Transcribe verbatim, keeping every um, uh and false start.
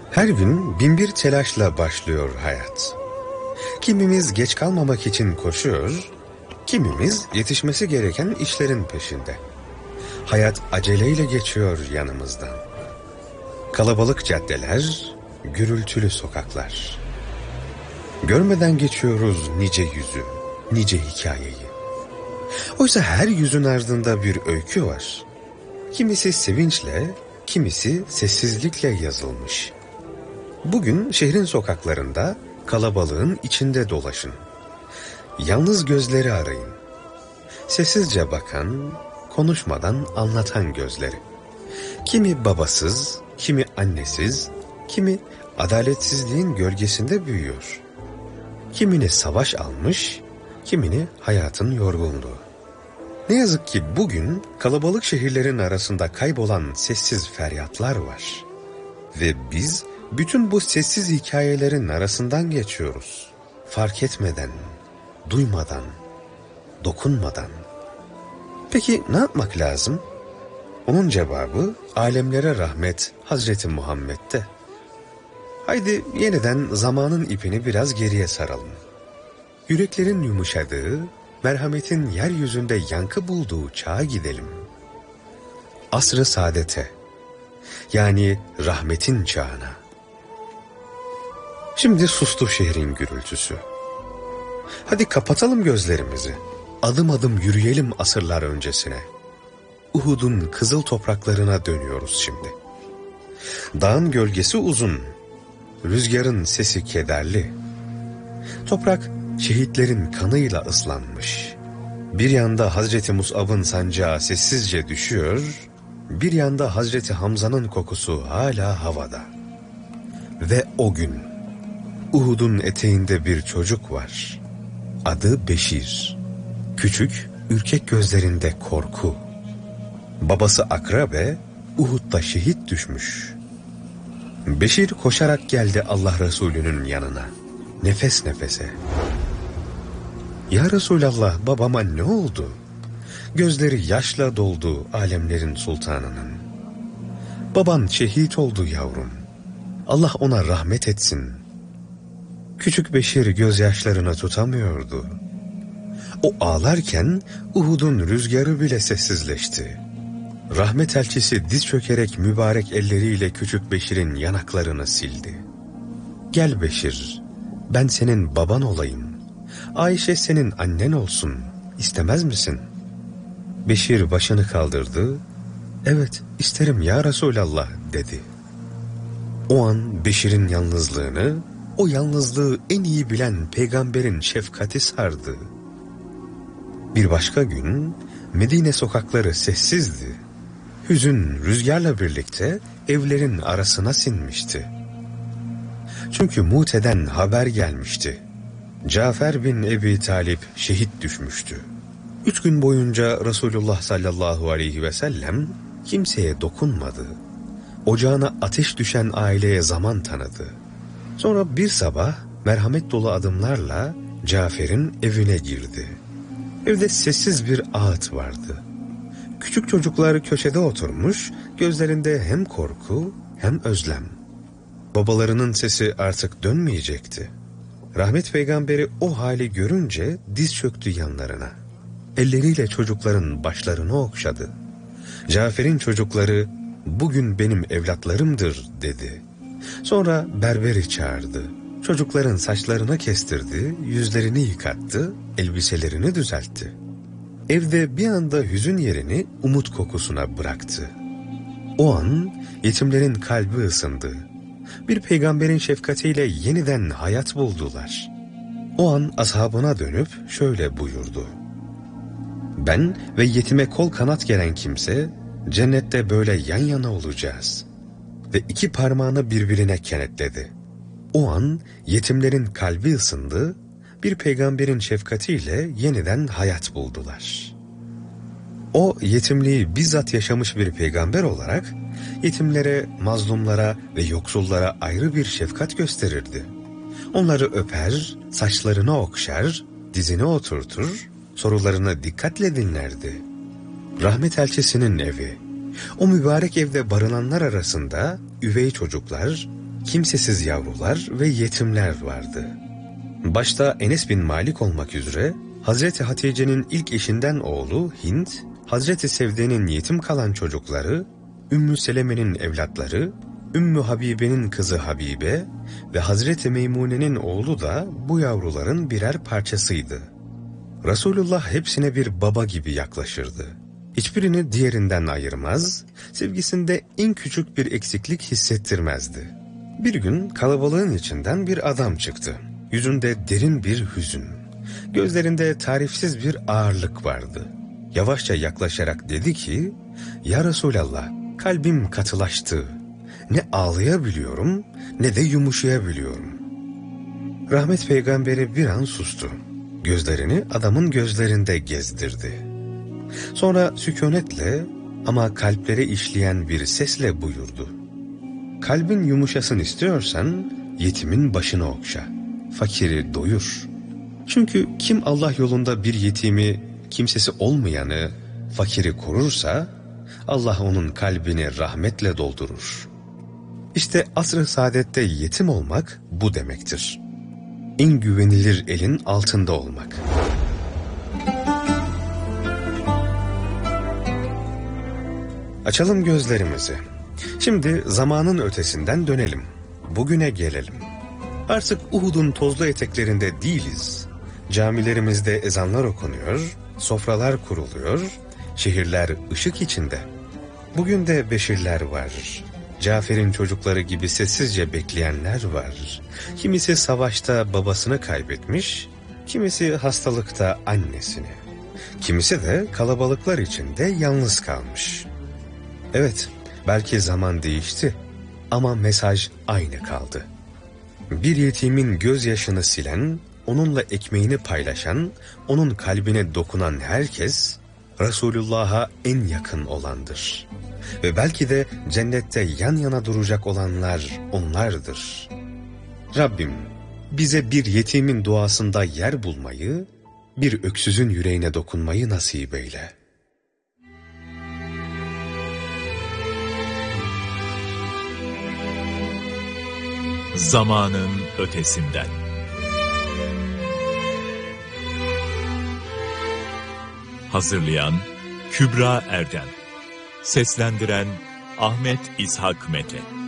Her gün binbir telaşla başlıyor hayat. Kimimiz geç kalmamak için koşuyor, kimimiz yetişmesi gereken işlerin peşinde. Hayat aceleyle geçiyor yanımızdan. Kalabalık caddeler, gürültülü sokaklar. Görmeden geçiyoruz nice yüzü, nice hikayeyi. Oysa her yüzün ardında bir öykü var. Kimisi sevinçle, kimisi sessizlikle yazılmış. Bugün şehrin sokaklarında kalabalığın içinde dolaşın. Yalnız gözleri arayın. Sessizce bakan, konuşmadan anlatan gözleri. Kimi babasız, kimi annesiz, kimi adaletsizliğin gölgesinde büyüyor. Kimini savaş almış, kimini hayatın yorgunluğu. Ne yazık ki bugün kalabalık şehirlerin arasında kaybolan sessiz feryatlar var. Ve biz bütün bu sessiz hikayelerin arasından geçiyoruz. Fark etmeden, duymadan, dokunmadan. Peki ne yapmak lazım? Onun cevabı alemlere rahmet Hazreti Muhammed'de. Haydi yeniden zamanın ipini biraz geriye saralım. Yüreklerin yumuşadığı, merhametin yeryüzünde yankı bulduğu çağa gidelim. Asr-ı saadete, yani rahmetin çağına. Şimdi sustu şehrin gürültüsü. Hadi kapatalım gözlerimizi. Adım adım yürüyelim asırlar öncesine. Uhud'un kızıl topraklarına dönüyoruz şimdi. Dağın gölgesi uzun, rüzgarın sesi kederli. Toprak şehitlerin kanıyla ıslanmış. Bir yanda Hazreti Mus'ab'ın sancağı sessizce düşüyor, bir yanda Hazreti Hamza'nın kokusu hala havada. Ve o gün Uhud'un eteğinde bir çocuk var. Adı Beşir. Küçük, ürkek gözlerinde korku. Babası Akrabe, Uhud'da şehit düşmüş. Beşir koşarak geldi Allah Resulü'nün yanına. Nefes nefese. Ya Resulallah, babama ne oldu? Gözleri yaşla doldu alemlerin sultanının. Baban şehit oldu yavrum. Allah ona rahmet etsin. Küçük Beşir gözyaşlarını tutamıyordu. O ağlarken Uhud'un rüzgarı bile sessizleşti. Rahmet elçisi diz çökerek mübarek elleriyle küçük Beşir'in yanaklarını sildi. Gel Beşir, ben senin baban olayım. Ayşe senin annen olsun, istemez misin? Beşir başını kaldırdı. Evet, isterim ya Resulallah dedi. O an Beşir'in yalnızlığını, o yalnızlığı en iyi bilen peygamberin şefkati sardı. Bir başka gün Medine sokakları sessizdi. Hüzün rüzgarla birlikte evlerin arasına sinmişti. Çünkü Mute'den haber gelmişti. Cafer bin Ebi Talip şehit düşmüştü. Üç gün boyunca Resulullah sallallahu aleyhi ve sellem kimseye dokunmadı. Ocağına ateş düşen aileye zaman tanıdı. Sonra bir sabah merhamet dolu adımlarla Cafer'in evine girdi. Evde sessiz bir ağıt vardı. Küçük çocuklar köşede oturmuş, gözlerinde hem korku hem özlem. Babalarının sesi artık dönmeyecekti. Rahmet peygamberi o hali görünce diz çöktü yanlarına. Elleriyle çocukların başlarını okşadı. Cafer'in çocukları bugün benim evlatlarımdır dedi. Sonra berberi çağırdı. Çocukların saçlarını kestirdi, yüzlerini yıkattı, elbiselerini düzeltti. Evde bir anda hüzün yerini umut kokusuna bıraktı. O an yetimlerin kalbi ısındı. Bir peygamberin şefkatiyle yeniden hayat buldular. O an ashabına dönüp şöyle buyurdu. Ben ve yetime kol kanat gelen kimse cennette böyle yan yana olacağız. Ve iki parmağını birbirine kenetledi. O an yetimlerin kalbi ısındı, bir peygamberin şefkatiyle yeniden hayat buldular. O yetimliği bizzat yaşamış bir peygamber olarak yetimlere, mazlumlara ve yoksullara ayrı bir şefkat gösterirdi. Onları öper, saçlarını okşar, dizine oturtur, sorularını dikkatle dinlerdi. Rahmet elçisinin evi, o mübarek evde barınanlar arasında üvey çocuklar, kimsesiz yavrular ve yetimler vardı. Başta Enes bin Malik olmak üzere Hazreti Hatice'nin ilk eşinden oğlu Hind, Hazreti Sevde'nin yetim kalan çocukları, Ümmü Seleme'nin evlatları, Ümmü Habibe'nin kızı Habibe ve Hazreti Meymune'nin oğlu da bu yavruların birer parçasıydı. Resulullah hepsine bir baba gibi yaklaşırdı. Hiçbirini diğerinden ayırmaz, sevgisinde en küçük bir eksiklik hissettirmezdi. Bir gün kalabalığın içinden bir adam çıktı. Yüzünde derin bir hüzün, gözlerinde tarifsiz bir ağırlık vardı. Yavaşça yaklaşarak dedi ki, "Ya Resulallah, kalbim katılaştı. Ne ağlayabiliyorum ne de yumuşayabiliyorum." Rahmet peygamberi bir an sustu. Gözlerini adamın gözlerinde gezdirdi. Sonra sükunetle ama kalplere işleyen bir sesle buyurdu. "Kalbin yumuşasın istiyorsan yetimin başını okşa, fakiri doyur. Çünkü kim Allah yolunda bir yetimi, kimsesi olmayanı, fakiri korursa Allah onun kalbini rahmetle doldurur." İşte asr-ı saadette yetim olmak bu demektir. En güvenilir elin altında olmak. Açalım gözlerimizi. Şimdi zamanın ötesinden dönelim. Bugüne gelelim. Artık Uhud'un tozlu eteklerinde değiliz. Camilerimizde ezanlar okunuyor, sofralar kuruluyor, şehirler ışık içinde. Bugün de Beşirler var. Cafer'in çocukları gibi sessizce bekleyenler var. Kimisi savaşta babasını kaybetmiş, kimisi hastalıkta annesini. Kimisi de kalabalıklar içinde yalnız kalmış. Evet, belki zaman değişti ama mesaj aynı kaldı. Bir yetimin gözyaşını silen, onunla ekmeğini paylaşan, onun kalbine dokunan herkes Resulullah'a en yakın olandır. Ve belki de cennette yan yana duracak olanlar onlardır. Rabbim bize bir yetimin duasında yer bulmayı, bir öksüzün yüreğine dokunmayı nasip eyle. Zamanın ötesinden. Hazırlayan Kübra Erdem. Seslendiren Ahmet İshak Mete.